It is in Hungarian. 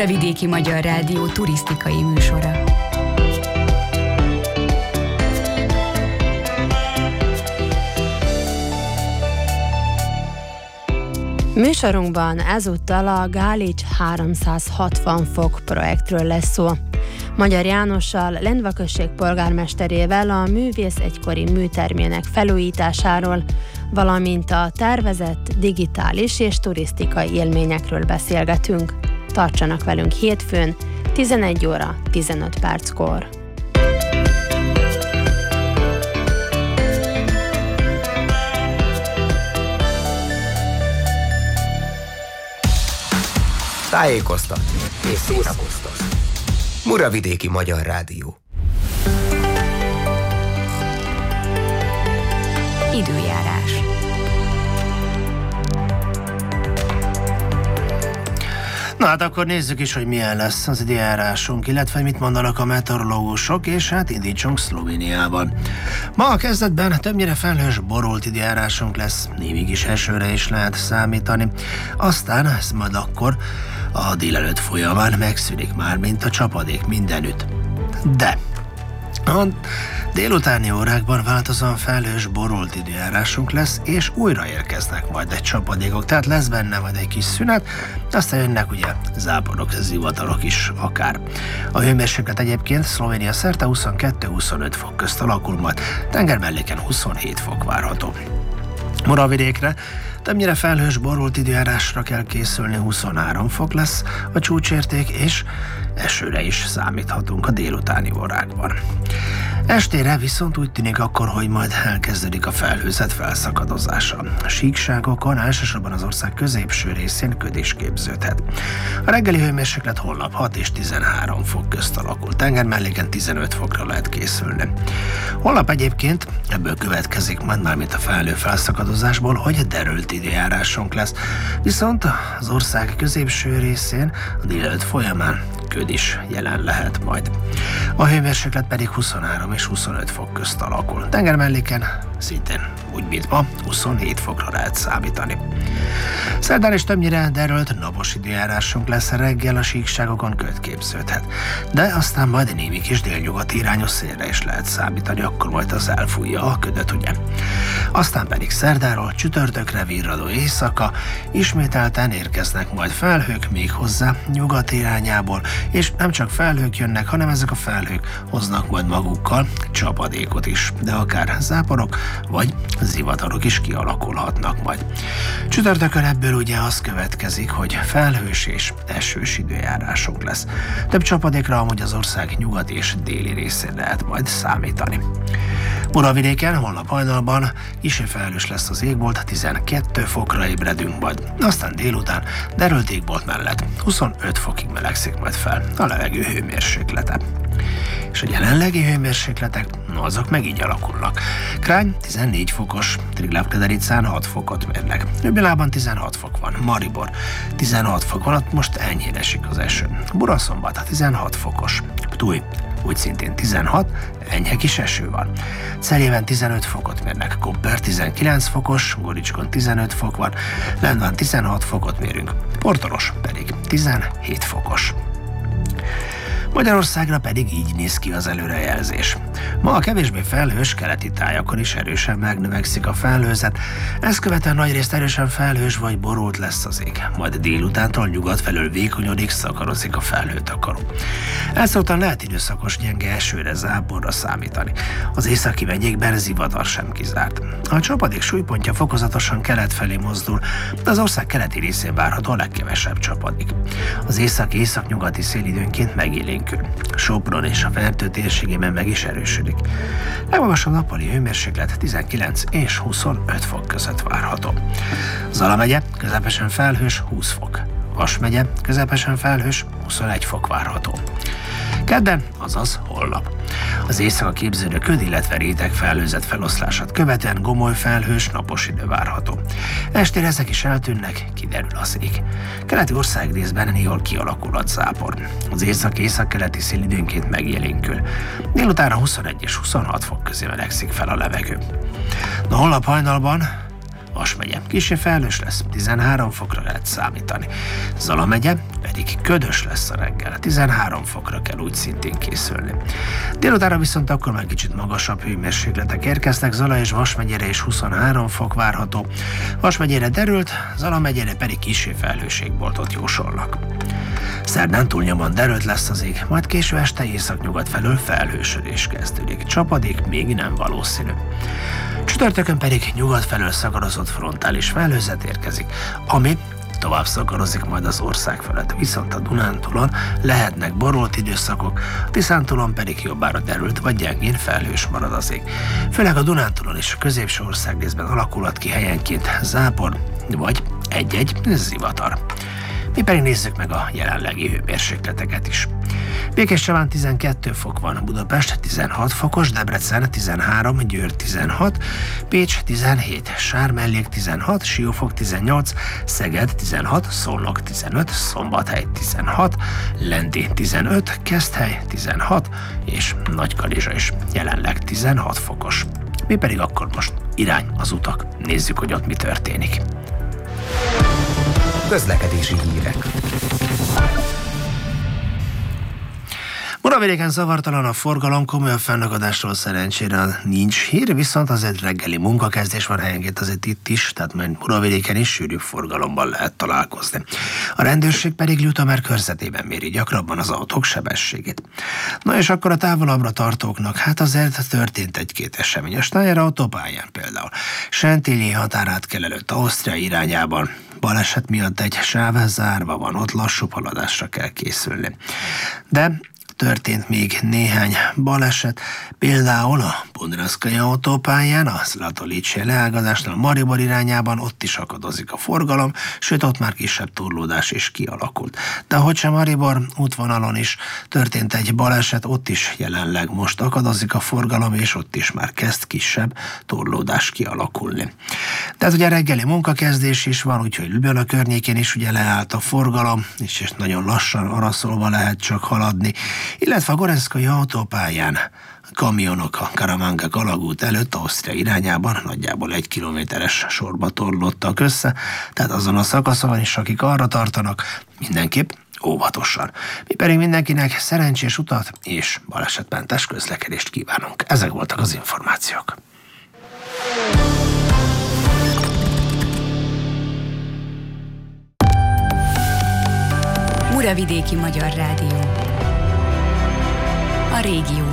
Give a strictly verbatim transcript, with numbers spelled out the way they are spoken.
Muravidéki Magyar Rádió turisztikai műsora. Műsorunkban ezúttal a Gálics háromszázhatvan fok projektről lesz szó. Magyar Jánossal, Lendva község polgármesterével a művész egykori műtermének felújításáról, valamint a tervezett digitális és turisztikai élményekről beszélgetünk. Tartsanak velünk hétfőn, tizenegy óra tizenöt perckor. Tájékoztatni és szórakoztatni. Muravidéki Magyar Rádió. Időjárás. Na hát akkor nézzük is, hogy milyen lesz az időjárásunk, illetve mit mondanak a meteorológusok, és hát indítsunk Szlovéniában. Ma a kezdetben többnyire felhős, borult időjárásunk lesz, némi kis esőre is lehet számítani. Aztán ez majd akkor a délelőtt folyamán megszűnik már, mint a csapadék mindenütt. De a délutáni órákban változóan felhős, borult időjárásunk lesz, és újra érkeznek majd egy csapadékok, tehát lesz benne majd egy kis szünet, aztán jönnek ugye záporok, zivatarok is akár. A hőmérséklet egyébként Szlovénia szerte huszonkettő-huszonöt fok közt alakul, majd tengermelléken huszonhét fok várható. Moravidékre többnyire felhős, borult időjárásra kell készülni, huszonhárom fok lesz a csúcsérték, és esőre is számíthatunk a délutáni órákban. Estére viszont úgy tűnik akkor, hogy majd elkezdődik a felhőzet felszakadozása. A síkságokon, elsősorban az ország középső részén köd is képződhet. A reggeli hőmérséklet holnap hat és tizenhárom fok közt alakul, tengermelléken tizenöt fokra lehet készülni. Holnap egyébként ebből következik majd már, mint a felhő felszakadozásból, hogy derült időjárásunk lesz. Viszont az ország középső részén a délelőtt folyamán köd is jelen lehet majd. A hőmérséklet pedig huszonhárom és huszonöt fok közt alakul. Tengermelléken szintén úgy, mint ma, huszonhét fokra lehet számítani. Szerdán is többnyire derült, napos időjárásunk lesz, reggel a síkságokon köd képződhet. De aztán majd némi kis délnyugati irányos szélre is lehet számítani, akkor majd az elfújja a ködöt, ugye. Aztán pedig szerdáról csütörtökre virradó éjszaka, ismételten érkeznek majd felhők még hozzá nyugat irányából, és nem csak felhők jönnek, hanem ezek a felhők hoznak majd magukkal csapadékot is, de akár záporok vagy zivatarok is kialakulhatnak majd. Csütörtökön ebből ugye az következik, hogy felhős és esős időjárásunk lesz. Több csapadékra amúgy az ország nyugati és déli részén lehet majd számítani. Muravidéken holnap hajnalban kisé felhős lesz az égbolt, tizenkét fokra ébredünk majd. Aztán délután derült égbolt mellett huszonöt fokig melegszik majd fel a levegő hőmérséklete. És a jelenlegi hőmérsékletek, azok meg így alakulnak. Krány tizennégy fokos, Triglav-Kedericán hat fokot mérnek. Ljubljanában tizenhat fok van, Maribor tizenhat fok van, ott most enyhén esik az eső. Buraszombat tizenhat fokos, Ptuj úgy szintén tizenhat, enyhe kis eső van. Celében tizenöt fokot mérnek, Koper tizenkilenc fokos, Goricskon tizenöt fok van, Lendván tizenhat fokot mérünk, Portoros pedig tizenhét fokos. Magyarországra pedig így néz ki az előrejelzés. Ma a kevésbé felhős keleti tájakon is erősen megnövekszik a felhőzet, ezt követően nagyrészt erősen felhős vagy borult lesz az ég, majd délutántól nyugat felől vékonyodik, szakarozik a felhőtakaró. Elszóltan lehet időszakos gyenge esőre, záporra számítani. Az északi megyékben zivatar sem kizárt. A csapadék súlypontja fokozatosan kelet felé mozdul, de az ország keleti részén várható a legkevesebb csapadék. Az északi-északnyugati szél időnként megélénkül. Sopron és a Fertő térségében meg is erősödik. Legmagasabb nappali hőmérséklet tizenkilenc és huszonöt fok között várható. Zala megye közepesen felhős, húsz fok. Vas megye közepesen felhős, huszonegy fok várható. Kedden, azaz holnap. Az éjszaka képződő köd, illetve réteg felhőzet feloszlását követően gomoly felhős, napos idő várható. Estére ezek is eltűnnek, kiderül az ég. Keleti országrészben néhol kialakulhat zápor. Az észak-észak-keleti szél időnként megélénkül. Délutánra huszonegy és huszonhat fok közé melegszik fel a levegő. Na holnap hajnalban Vas megye kissé felhős lesz, tizenhárom fokra lehet számítani. Zala megye pedig ködös lesz a reggel, tizenhárom fokra kell úgy szintén készülni. Délutára viszont akkor már kicsit magasabb hőmérsékletek érkeznek, Zala és Vas megyére is huszonhárom fok várható. Vas megyére derült, Zala megyére pedig kissé felhőségboltot jósolnak. Szerdán túlnyomon derült lesz az ég, majd késő este északnyugat felől felhősödés kezdődik. Csapadék még nem valószínű. Csütörtökön pedig nyugat felől szakarozott frontális felhőzet érkezik, ami tovább szakarozik majd az ország felett, viszont a Dunántúlon lehetnek borult időszakok, a Tiszántúlon pedig jobbára derült vagy gyengén felhős marad az ég. Főleg a Dunántúlon és a középső ország részben alakulhat ki helyenként zápor vagy egy-egy zivatar. Mi pedig nézzük meg a jelenlegi hőmérsékleteket is. Békéscsabán tizenkettő fok van, Budapest tizenhat fokos, Debrecen tizenhárom, Győr tizenhat, Pécs tizenhét, Sármellék tizenhat, Siófok tizennyolc, Szeged tizenhat, Szolnok tizenöt, Szombathely tizenhat, Lenti tizenöt, Keszthely tizenhat és Nagykanizsa is jelenleg tizenhat fokos. Mi pedig akkor most irány az utak, nézzük, hogy ott mi történik. Közlekedési hírek. Muravidéken zavartalan a forgalom, komolyabb fennakadásról szerencsére nincs hír, viszont azért reggeli munkakezdés van helyenként azért itt is, tehát majd Muravidéken is sűrűbb forgalomban lehet találkozni. A rendőrség pedig Ljutomer körzetében méri gyakrabban az autók sebességét. Na és akkor a távolabbra tartóknak, hát azért történt egy-két esemény. A Steyer autópályán például Sentilyi határátkel előtt Ausztria irányában baleset miatt egy sáv zárva van, ott lassú haladásra kell készülni. De történt még néhány baleset, például a Podravszkai autópályán, a Zlatolicse leágazásnál, a Maribor irányában ott is akadozik a forgalom, sőt ott már kisebb torlódás is kialakult. De ahogy sem Maribor útvonalon is történt egy baleset, ott is jelenleg most akadozik a forgalom, és ott is már kezd kisebb torlódás kialakulni. Tehát ugye reggeli munkakezdés is van, úgyhogy Ljubljaνα környékén is ugye leállt a forgalom, és, és nagyon lassan araszolva lehet csak haladni, illetve a Gorenszkai autópályán kamionok a Karamanka alagút előtt Ausztria irányában nagyjából egy kilométeres sorba torlódtak össze, tehát azon a szakaszon is, akik arra tartanak, mindenképp óvatosan. Mi pedig mindenkinek szerencsés utat és balesetmentes közlekedést kívánunk. Ezek voltak az információk. Muravidéki Magyar Rádió. A régió